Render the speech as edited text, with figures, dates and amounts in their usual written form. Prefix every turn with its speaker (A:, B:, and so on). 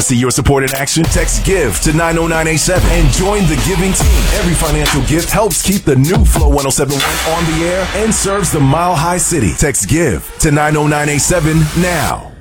A: see your support in action? Text GIVE to 90987 and join the giving team. Every financial gift helps keep the new Flow 1071 on the air and serves the Mile High City. Text GIVE to 90987 now.